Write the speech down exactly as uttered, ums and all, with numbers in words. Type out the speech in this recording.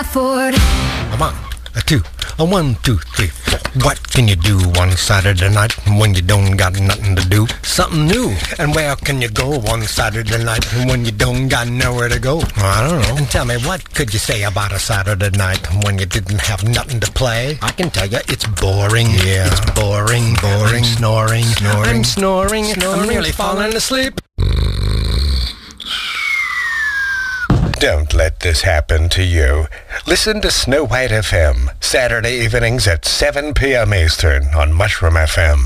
afford. A one, a two, a one, two, three, four. What can you do on Saturday night when you don't got nothing to do? Something new. And where can you go on Saturday night when you don't got nowhere to go? I don't know. And tell me, what could you say about a Saturday night when you didn't have nothing to play? I can tell you, it's boring. Yeah. It's boring. Boring. I'm snoring. Snoring. I'm snoring. snoring. I'm nearly falling asleep. Don't let this happen to you. Listen to Snow White F M, Saturday evenings at seven p.m. Eastern on Mushroom F M.